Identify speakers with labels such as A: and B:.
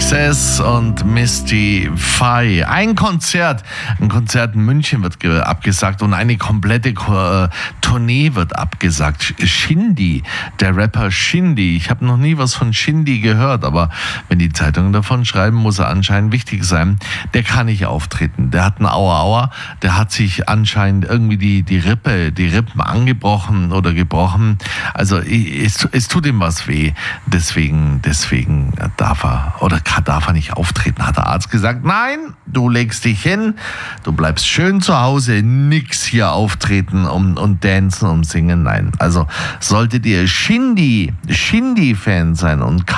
A: INXS und Mystify. Ein Konzert in München wird abgesagt und eine komplette Tournee wird abgesagt. Shindy, der Rapper Shindy. Ich habe noch nie was von Shindy gehört, aber wenn die Zeitungen davon schreiben, muss er anscheinend wichtig sein. Der kann nicht auftreten. Der hat einen Aua, der hat sich anscheinend irgendwie die Rippen angebrochen oder gebrochen. Also es tut ihm was weh. Deswegen darf er nicht auftreten, hat der Arzt gesagt. Nein, du legst dich hin, du bleibst schön zu Hause, nix hier auftreten und dancen und singen. Nein, also solltet ihr Shindy-Fan sein und